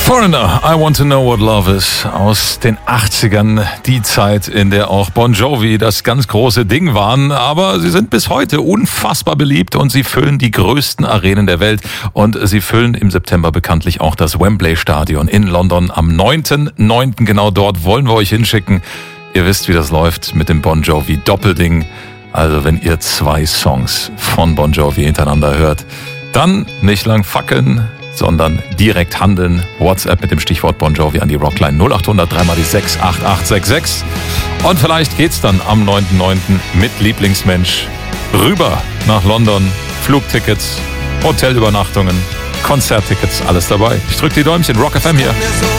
Foreigner, I Want to Know What Love Is, aus den 80ern, die Zeit, in der auch Bon Jovi das ganz große Ding waren, aber sie sind bis heute unfassbar beliebt und sie füllen die größten Arenen der Welt und sie füllen im September bekanntlich auch das Wembley Stadion in London am 9.9. Genau dort wollen wir euch hinschicken. Ihr wisst, wie das läuft mit dem Bon Jovi Doppelding. Also wenn ihr 2 Songs von Bon Jovi hintereinander hört, dann nicht lang fackeln, sondern direkt handeln. WhatsApp mit dem Stichwort Bon Jovi an die Rockline 0800 3x6 8866. Und vielleicht geht's dann am 9.9. mit Lieblingsmensch rüber nach London. Flugtickets, Hotelübernachtungen, Konzerttickets, alles dabei. Ich drück die Däumchen. Rock FM hier.